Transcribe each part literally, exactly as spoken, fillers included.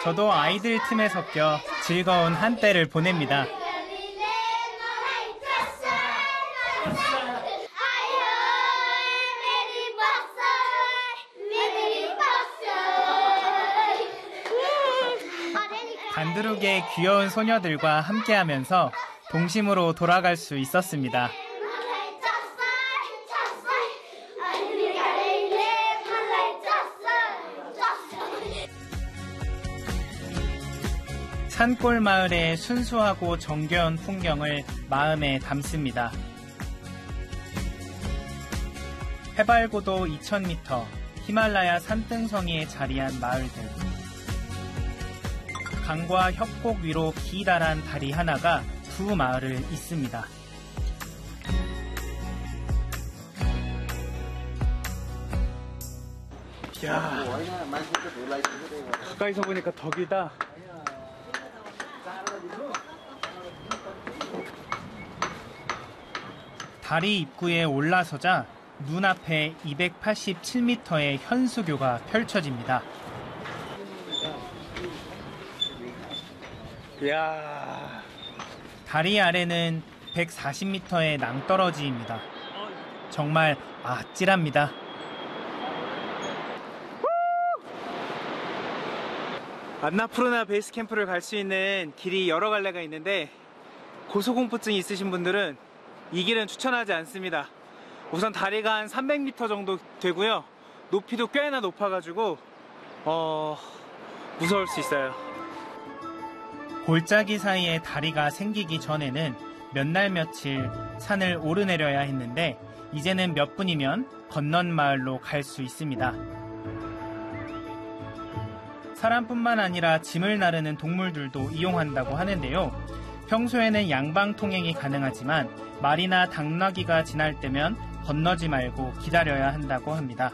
저도 아이들 틈에 섞여 즐거운 한때를 보냅니다. 단두르게 귀여운 소녀들과 함께하면서 동심으로 돌아갈 수 있었습니다. 산골 마을의 순수하고 정겨운 풍경을 마음에 담습니다. 해발 고도 이천 미터, 히말라야 산등성이에 자리한 마을들. 강과 협곡 위로 기다란 다리 하나가 두 마을을 잇습니다. 이야, 가까이서 보니까 덕이다. 다리 입구에 올라서자 눈앞에 이백팔십칠 미터의 현수교가 펼쳐집니다. 이야. 다리 아래는 백사십 미터의 낭떠러지입니다. 정말 아찔합니다. 안나푸르나 베이스 캠프를 갈 수 있는 길이 여러 갈래가 있는데 고소공포증이 있으신 분들은 이 길은 추천하지 않습니다. 우선 다리가 한 삼백 미터 정도 되고요. 높이도 꽤나 높아가지고 어... 무서울 수 있어요. 골짜기 사이에 다리가 생기기 전에는 몇 날 며칠 산을 오르내려야 했는데 이제는 몇 분이면 건넌 마을로 갈 수 있습니다. 사람뿐만 아니라 짐을 나르는 동물들도 이용한다고 하는데요. 평소에는 양방 통행이 가능하지만 말이나 당나귀가 지날 때면 건너지 말고 기다려야 한다고 합니다.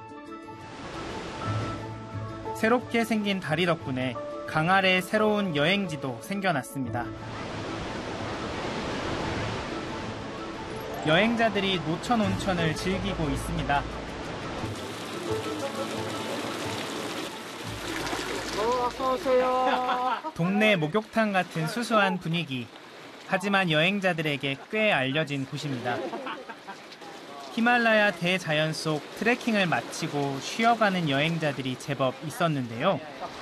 새롭게 생긴 다리 덕분에 강 아래 새로운 여행지도 생겨났습니다. 여행자들이 노천 온천을 즐기고 있습니다. 어서오세요. 동네 목욕탕 같은 수수한 분위기. 하지만 여행자들에게 꽤 알려진 곳입니다. 히말라야 대자연 속 트레킹을 마치고 쉬어가는 여행자들이 제법 있었는데요.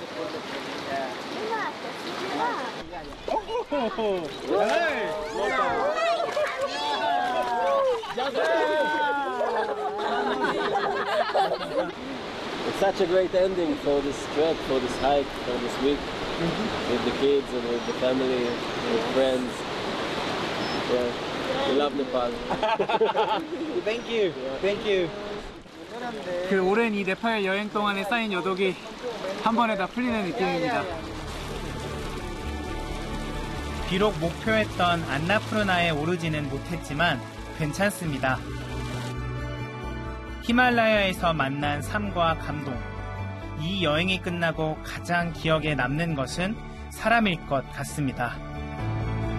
It's such a great ending for this trip, for this hike, for this week, mm-hmm. with the kids and with the family, with friends. Yeah, we love Nepal. Thank you, thank you. 그 오랜 이 네팔 여행 동안에 쌓인 여독이 한 번에 다 풀리는 느낌입니다. 비록 목표했던 안나푸르나에 오르지는 못했지만 괜찮습니다. 히말라야에서 만난 삶과 감동. 이 여행이 끝나고 가장 기억에 남는 것은 사람일 것 같습니다.